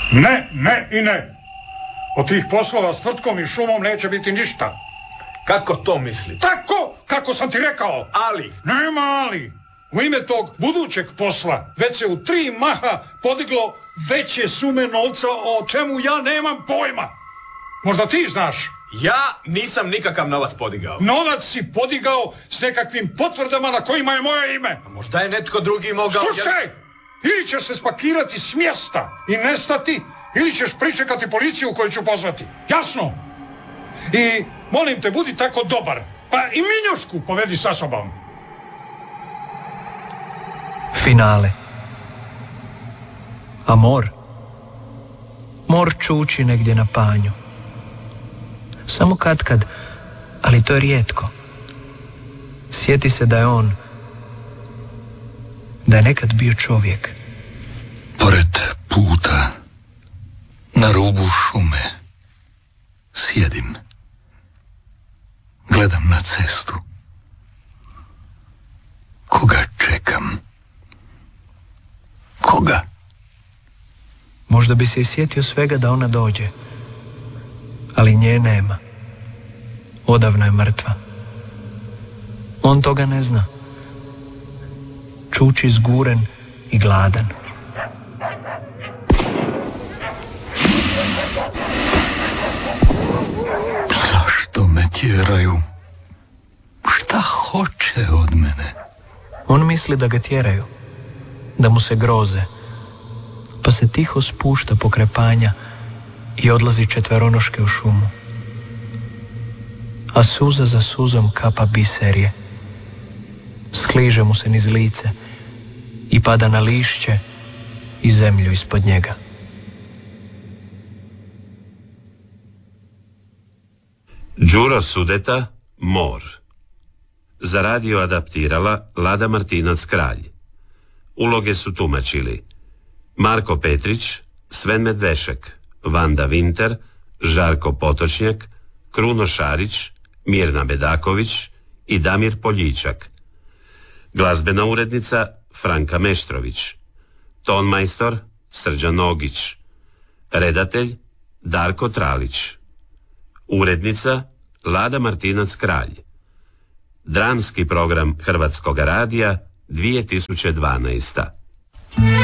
Ne, ne i ne. Od tih poslova s tvrtkom i šumom neće biti ništa. Kako to misli? Tako, kako sam ti rekao. Ali? Nema ali. U ime tog budućeg posla već se u 3 maha podiglo veće sume novca o čemu ja nemam pojma. Možda ti znaš. Ja nisam nikakav novac podigao. Novac si podigao s nekakvim potvrdama na kojima je moje ime. A možda je netko drugi mogao... Slušaj! Ili ćeš se spakirati s mjesta i nestati, ili ćeš pričekati policiju koju ću pozvati. Jasno? I molim te, budi tako dobar. Pa i Minjušku povedi sa sobom. Finale. A mor? Mor čuči negdje na panju. Samo katkad, ali to je rijetko. Sjeti se da je on, da je nekad bio čovjek. Pored puta, na rubu šume, sjedim. Gledam na cestu. Koga čekam? Koga? Možda bi se i sjetio svega da ona dođe. Ali nje nema. Odavno je mrtva. On toga ne zna. Čuči zguren i gladan. Zašto me tjeraju? Šta hoće od mene? On misli da ga tjeraju, da mu se groze, pa se tiho spušta po krepanja i odlazi četveronoške u šumu. A suza za suzom kapa biserje. Skliže mu se niz lice i pada na lišće i zemlju ispod njega. Đuro Sudeta, Mor. Za radio adaptirala Lada Martinac-Kralj. Uloge su tumačili Marko Petrić, Sven Medvešek, Vanda Vinter, Žarko Potočnjak, Kruno Šarić, Mirna Bedaković i Damir Poljičak. Glazbena urednica Franka Meštrović. Tonmajstor Srđan Nogić. Redatelj Darko Tralić. Urednica Lada Martinac-Kralj. Dramski program Hrvatskog radija 2012.